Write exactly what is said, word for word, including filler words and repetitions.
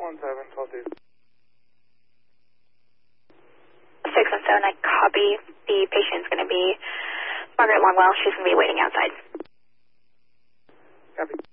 one seven, twelve two. six one seven, I copy. The patient's going to be Margaret Longwell. She's going to be waiting outside. Copy.